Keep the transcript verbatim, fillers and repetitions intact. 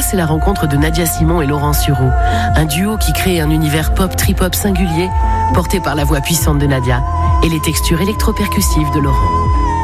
Là, c'est la rencontre de Nadia Simon et Laurent Sureau, un duo qui crée un univers pop trip-hop singulier, porté par la voix puissante de Nadia et les textures électro-percussives de Laurent.